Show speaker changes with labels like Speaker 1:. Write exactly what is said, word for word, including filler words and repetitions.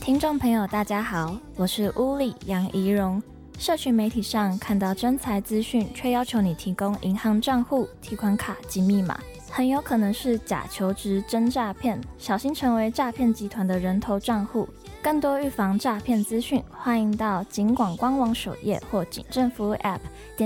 Speaker 1: 听众朋友大家好，我是乌里杨怡蓉。社群媒体上看到真财资讯，却要求你提供银行账户、提款卡及密码，很有可能是假求职真诈骗，小心成为诈骗集团的人头账户。更多预防诈骗资讯，欢迎到警广官网首页或警政服务 App 点